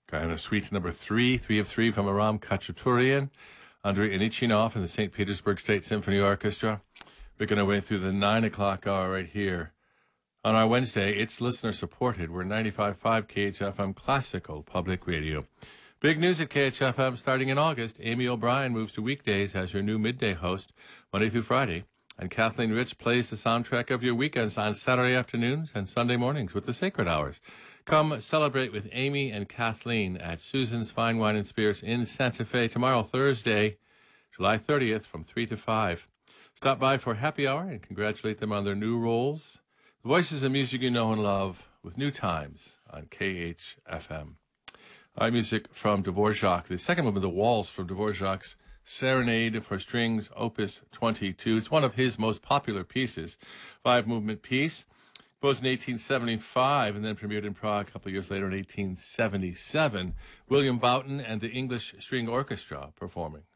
And a suite number 3 of 3 from Aram Khachaturian, Andrei Anichinoff and the St. Petersburg State Symphony Orchestra. Making our way through the 9 o'clock hour right here. On our Wednesday, it's listener supported. We're 95.5 KHFM Classical Public Radio. Big news at KHFM starting in August. Amy O'Brien moves to weekdays as your new midday host, Monday through Friday. And Kathleen Rich plays the soundtrack of your weekends on Saturday afternoons and Sunday mornings with the Sacred Hours. Come celebrate with Amy and Kathleen at Susan's Fine Wine and Spirits in Santa Fe tomorrow, Thursday, July 30th from 3 to 5. Stop by for happy hour and congratulate them on their new roles. The voices of music you know and love with New Times on KHFM. Our music from Dvorak, the second movement, The Waltz from Dvorak's Serenade for Strings, Opus 22. It's one of his most popular pieces, 5-movement piece. Composed in 1875 and then premiered in Prague a couple of years later in 1877. William Boughton and the English String Orchestra performing.